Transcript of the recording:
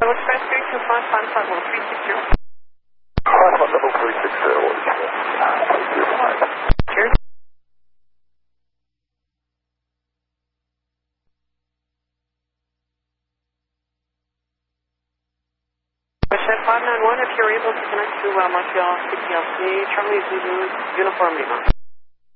We'll transfer to 555 level 360. 555 level 360. Cheers. Mission 591, if you're able to connect to Montreal CPLC, Charlie Zulu, Uniform Lima.